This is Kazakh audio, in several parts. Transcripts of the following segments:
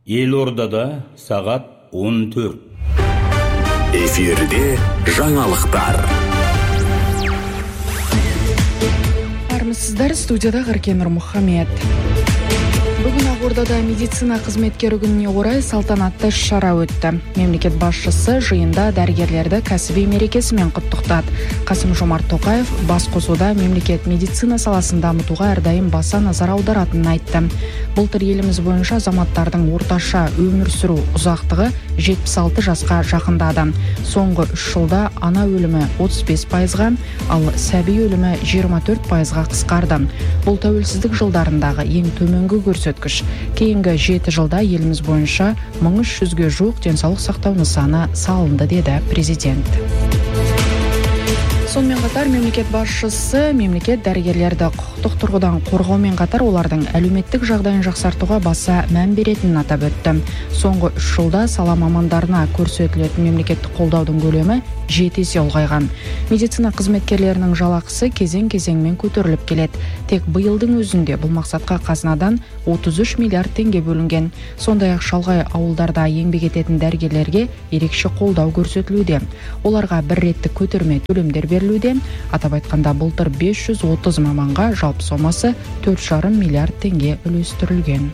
Елордада сағат 14. Эфирде жаңалықтар. Армысыздар, студияда Ғыркен Нұрмұхамед. Бүгін Ақордада медицина қызметкері күніне орай салтанатты шара өтті. Мемлекет басшысы жиында дәрігерлерді кәсіби мерекесімен құттықтады. Қасым-Жомарт Тоқаев басқосуда мемлекет медицина саласын дамытуға әрдайым баса назар аударатынын айтты. Былтыр еліміз бойынша азаматтардың орташа өмір сүру ұзақтығы 76 жасқа жақындады. Соңғы 3 жылда ана өлімі 35%-ға, ал сәби өлімі 24%-ға қысқарды. Бұл тәуелсіздік жылдарындағы ең төменгі көрсеткіш. Кейінгі 7 жылда еліміз бойынша 1300-ге жуық денсаулық сақтау нысаны салынды, деді президент. Сонымен қатар мемлекет басшысы мемлекет дәрігерлерді құқықтық тұрғыдан қорғаумен қатар олардың әлеуметтік жағдайын жақсартуға баса мән беретінін атап өтті. Соңғы 3 жылда сала мамандарына көрсетілетін мемлекеттік қолдаудың көлемі 7 есе ұлғайған. Медицина қызметкерлерінің жалақысы кезең-кезеңмен көтеріліп келеді. Тек биылдың өзінде бұл мақсатқа қазынадан 33 миллиард теңге бөлінген. Сондай-ақ шалғай ауылдарда еңбек ететін дәрігерлерге ерекше қолдау көрсетілуде. Оларға бір реттік көтерме төлемдер берілуде. Атап айтқанда былтыр 530 маманға жалпы сомасы 4,5 миллиард теңге үлестірілген.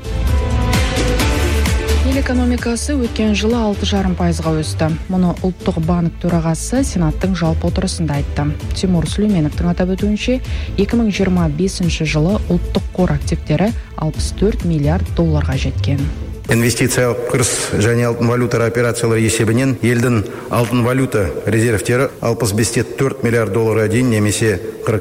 Ел экономикасы өткен жылы 6,5%-ға өсті. Мұны ұлттық банк төрағасы Сенаттың жалпы отырысында айтты. Тимур Сүлейменовтің атап өтуінше, 2025 жылы ұлттық қор активтері 64 миллиард долларға жеткен. Инвестициялық кіріс және алтын валюта операциялары есебінен елдің алтын валюта резервтері 65,4 миллиард долларға дейін немесе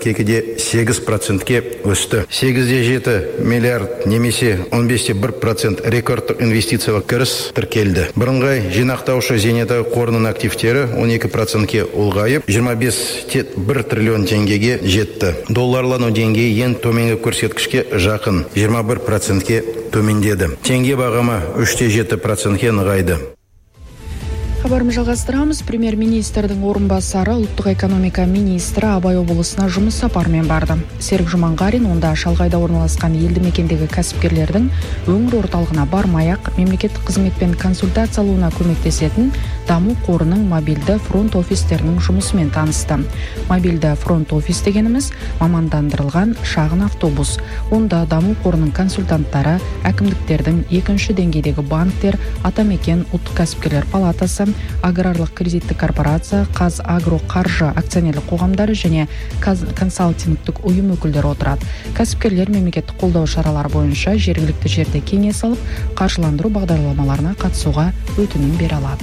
42,8%-ке өсті. 8,7 миллиард немесе 15,1% рекордтық инвестициялық кіріс тіркелді. Бірыңғай жинақтаушы зейнетақы қорының активтері 12%-ке ұлғайып, 25,1 триллион теңгеге жетті. Долларлану деңгейі ең төменгі көрсеткішке жақын 21%-ке төмендеді. Теңге бағамы 3,7%-ке нығайды. Хабарымыз жалғастырамыз. Премьер-министрдің орынбасары ұлттық экономика министрі Абай облысына жұмыс сапармен барды. Серік Жұманғарин онда шалғайда орналасқан елді мекендегі кәсіпкерлердің өңір орталығына бармай-ақ мемлекеттік қызметпен консультация алуына көмектесетін даму қорының мобильді фронт-офистерінің жұмысымен танысты. Мобильді фронт-офис дегеніміз мамандандырылған шағын автобус. Онда даму қорының консультанттары, әкімдіктердің екінші деңгейдегі банктер, Атамекен ұлттық кәсіпкерлер палатасы, аграрлық кредиттік корпорация, Қазагро қаржы акционерлік қоғамдары және консалтингтік ұйым өкілдері отырады. Кәсіпкерлер мемлекеттік қолдау шаралары бойынша жергілікті жерде кеңес алып, қаржыландыру бағдарламаларына қатысуға өтінім бере алады.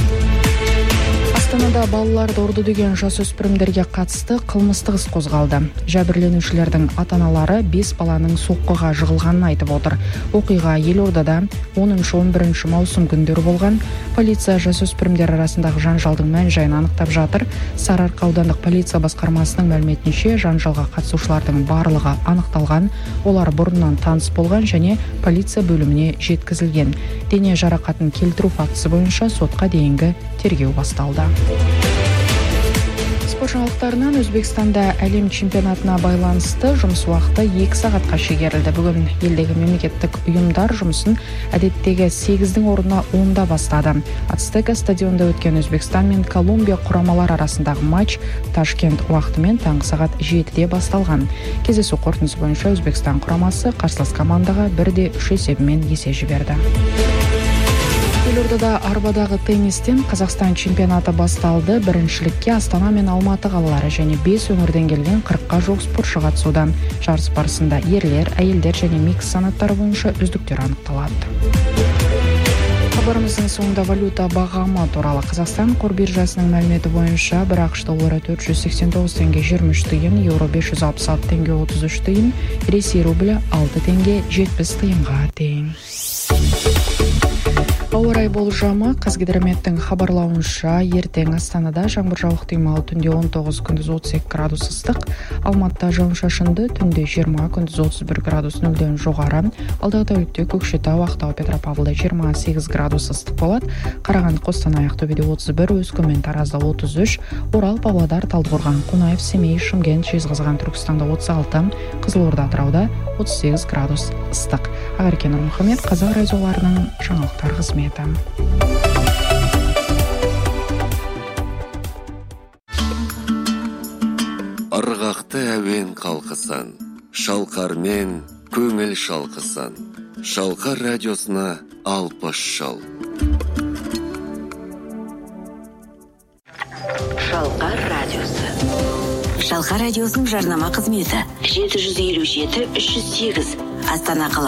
Астанада балаларды ұрды деген жасөспірімдерге қатысты қылмыстық іс қозғалды. Жәбірленушілердің ата-аналары 5 баланың соққыға жығылғанын айтып отыр. Оқиға Елордада 10-11 маусым күндері болған. Полиция жасөспірімдер арасындағы жанжалдың мән-жайын анықтап жатыр. Сарыарқа аудандық полиция басқармасының мәліметінше, жанжалға қатысушылардың барлығы анықталған. Олар бұрыннан таныс болған және полиция бөліміне жеткізілген. Дене жарақатын келтіру фактісі бойынша сотқа дейінгі тергеу басталды. Спорт жаңалықтарынан Өзбекстанда әлем чемпионатына байланысты жұмыс уақыты 2 сағатқа шегерілді. Бүгін елдегі мемлекеттік ұйымдар жұмысын әдеттегі 8-дің орнына 10-да бастады. Ацтека стадионда өткен Өзбекстан мен Колумбия құрамалар арасындағы матч Ташкент уақытымен таңғы сағат 7-де басталған. Кездесу қорытындысы бойынша Өзбекстан құрамасы қарсылас командаға 1-3 есебімен есе жіберді. Елордада арбадағы теннистен Қазақстан чемпионаты басталды. Біріншілікке Астана мен Алматы қалалары және 5 өңірден келген 40-қа жуық спортшы қатысуда. Жарыс барысында ерлер, әйелдер және микс санаттары бойынша үздіктер анықталады. Хабарымыздың соңында валюта бағамы туралы. Қазақстан қор биржасының мәліметі бойынша бір ақш доллары 489 теңге 23 тиын, еуро 566 теңге 33 тиын, Ресей рублі 6 теңге 70 тиынға тең. Ауа райы болжамы. Қазгидрометтің хабарлауынша ертең Астанада жаңбыр жауып ықтимал, түнде 19, күндіз 32 градус ыстық. Алматыда жауын-шашынды, түнде 20, күндіз 31 градус нөлден жоғары. Алдағы тәулікте Көкшетау, Ақтау, Петропавлда 28 градус ыстық болады. Қарағанды, Қостанай, Ақтөбеде 31, Өскемен, Таразда 33, Орал, Павлодар, Талдықорған, Қонаев, Семей, Шымкент, Жезқазған, Түркістанда 36, Қызылорда, Атырауда 38 градус ыстық. Ақерке Нұрмұхамед, Қазақ радиоларының жаңалықтар қызметі. Ырғақты әуен қалқысан, шалқармен көңіл шалқысан. Шалқар радиосына 60 жыл. Шалқар радиосы. Шалқар радиосының жарнама қызметі 757-308 Астана қаласы.